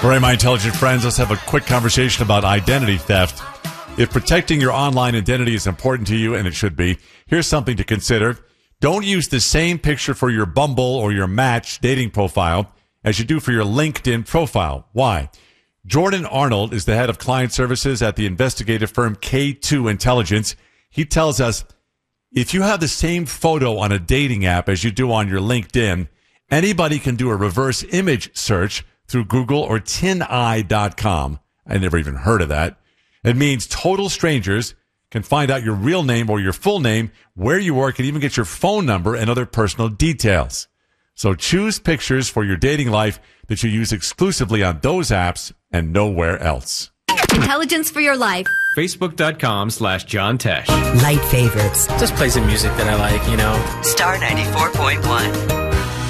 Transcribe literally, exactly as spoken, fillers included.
All right, my intelligent friends, let's have a quick conversation about identity theft. If protecting your online identity is important to you, and it should be, here's something to consider. Don't use the same picture for your Bumble or your Match dating profile as you do for your LinkedIn profile. Why? Jordan Arnold is the head of client services at the investigative firm K two Intelligence. He tells us, if you have the same photo on a dating app as you do on your LinkedIn, anybody can do a reverse image search through Google or tin eye dot com. I never even heard of that. It means total strangers can find out your real name or your full name, where you work, and even get your phone number and other personal details. So choose pictures for your dating life that you use exclusively on those apps and nowhere else. Intelligence for your life. Facebook.com slash John Tesh. Light favorites. Just play some music that I like, you know. Star ninety-four point one.